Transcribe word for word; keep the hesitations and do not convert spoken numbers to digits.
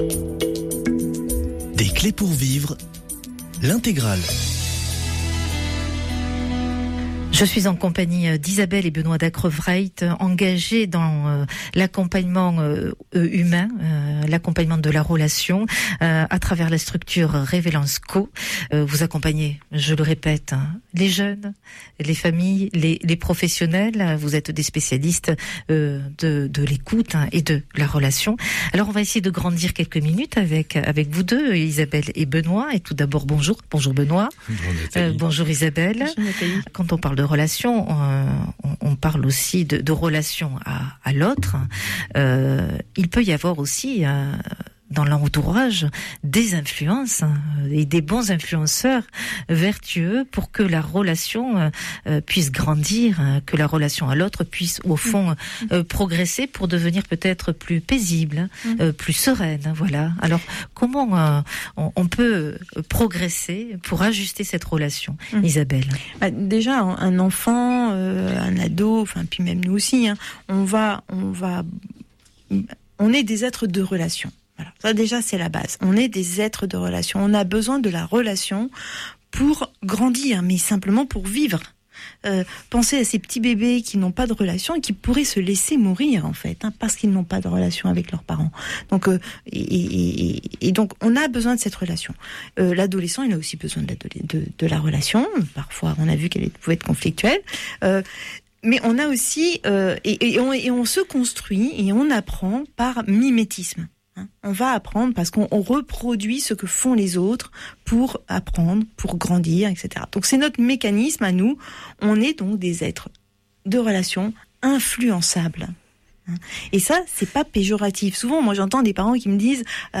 Des clés pour vivre, l'intégrale. Je suis en compagnie d'Isabelle et Benoît Dacrevreit, engagés dans euh, l'accompagnement euh, humain, euh, l'accompagnement de la relation euh, à travers la structure Révélance Co. Euh, vous accompagnez, je le répète, hein, les jeunes, les familles, les, les professionnels. Vous êtes des spécialistes euh, de, de l'écoute hein, et de la relation. Alors on va essayer de grandir quelques minutes avec avec vous deux, Isabelle et Benoît. Et tout d'abord, bonjour. Bonjour Benoît. Bonjour, euh, bonjour Isabelle. Bonjour Nathalie. Quand on parle de relation, euh, on, on parle aussi de, de relation à, à l'autre. Euh, il peut y avoir aussi euh, dans l'entourage des influences hein, et des bons influenceurs vertueux pour que la relation euh, puisse grandir, hein, que la relation à l'autre puisse au fond euh, progresser pour devenir peut-être plus paisible, euh, plus sereine. Voilà. Alors comment euh, on, on peut progresser pour ajuster cette relation, mmh. Isabelle? Bah, déjà un enfant, euh, un ado, enfin puis même nous aussi, hein, on va, on va, on est des êtres de relation. Voilà. Ça déjà c'est la base. On est des êtres de relation. On a besoin de la relation pour grandir, mais simplement pour vivre. Euh, pensez à ces petits bébés qui n'ont pas de relation et qui pourraient se laisser mourir en fait, hein, parce qu'ils n'ont pas de relation avec leurs parents. Donc, euh, et, et, et, et donc, on a besoin de cette relation. Euh, l'adolescent, il a aussi besoin de, de, de la relation. Parfois, on a vu qu'elle pouvait être conflictuelle. Euh, mais on a aussi, euh, et, et, on, et on se construit et on apprend par mimétisme. On va apprendre parce qu'on on reproduit ce que font les autres pour apprendre, pour grandir, et cetera. Donc c'est notre mécanisme à nous. On est donc des êtres de relation influençables. Et ça, c'est pas péjoratif. Souvent, moi, j'entends des parents qui me disent